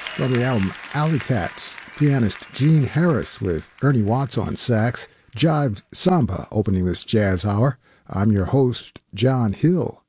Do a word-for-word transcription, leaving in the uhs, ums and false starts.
From the album Alley Cats, pianist Gene Harris with Ernie Watts on sax, Jive Samba opening this jazz hour. I'm your host, John Hill.